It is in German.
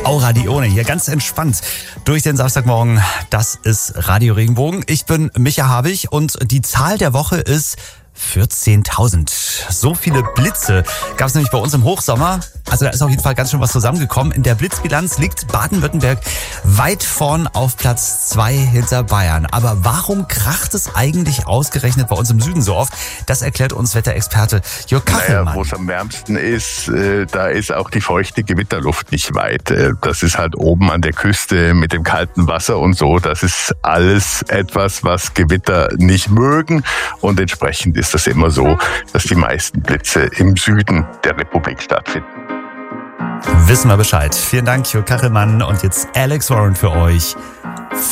Aura Dione hier ganz entspannt durch den Samstagmorgen. Das ist Radio Regenbogen. Ich bin Micha Habich und die Zahl der Woche ist 14.000. So viele Blitze gab es nämlich bei uns im Hochsommer. Also da ist auf jeden Fall ganz schön was zusammengekommen. In der Blitzbilanz liegt Baden-Württemberg weit vorn auf Platz 2 hinter Bayern. Aber warum kracht es eigentlich ausgerechnet bei uns im Süden so oft? Das erklärt uns Wetterexperte Jörg Kachelmann. Naja, wo es am wärmsten ist, da ist auch die feuchte Gewitterluft nicht weit. Das ist halt oben an der Küste mit dem kalten Wasser und so. Das ist alles etwas, was Gewitter nicht mögen. Und entsprechend ist das immer so, dass die meisten Blitze im Süden der Republik stattfinden. Wissen wir Bescheid. Vielen Dank, Jörg Kachelmann. Und jetzt Alex Warren für euch.